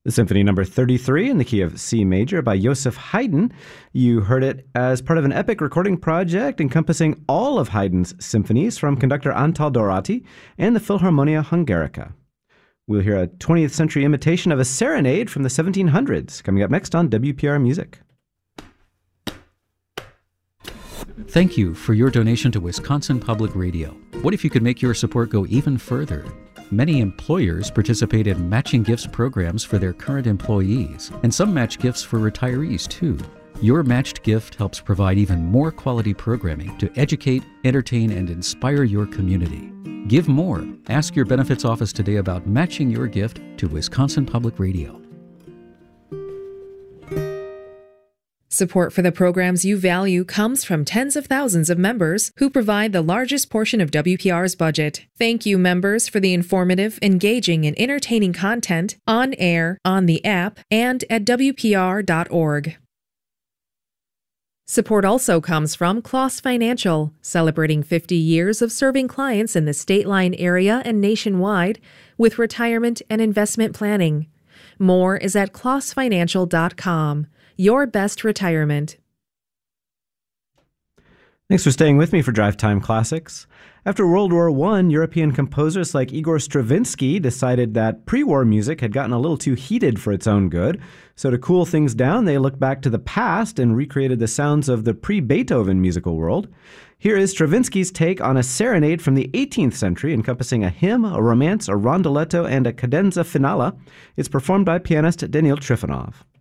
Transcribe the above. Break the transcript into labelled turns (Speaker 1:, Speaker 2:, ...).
Speaker 1: The Symphony Number 33 in the key of C major by Joseph Haydn. You heard it as part of an epic recording project encompassing all of Haydn's symphonies from conductor Antal Dorati and the Philharmonia Hungarica. We'll hear a 20th century imitation of a serenade from the 1700s coming up next on WPR Music.
Speaker 2: Thank you for your donation to Wisconsin Public Radio. What if you could make your support go even further? Many employers participate in matching gifts programs for their current employees, and some match gifts for retirees too. Your matched gift helps provide even more quality programming to educate, entertain, and inspire your community. Give more. Ask your benefits office today about matching your gift to Wisconsin Public Radio.
Speaker 3: Support for the programs you value comes from tens of thousands of members who provide the largest portion of WPR's budget. Thank you, members, for the informative, engaging, and entertaining content on air, on the app, and at WPR.org. Support also comes from Kloss Financial, celebrating 50 years of serving clients in the State Line area and nationwide with retirement and investment planning. More is at klossfinancial.com. Your best retirement.
Speaker 1: Thanks for staying with me for Drive Time Classics. After World War I, European composers like Igor Stravinsky decided that pre-war music had gotten a little too heated for its own good. So to cool things down, they looked back to the past and recreated the sounds of the pre-Beethoven musical world. Here is Stravinsky's take on a serenade from the 18th century encompassing a hymn, a romance, a rondoletto, and a cadenza finale. It's performed by pianist Daniil Trifonov.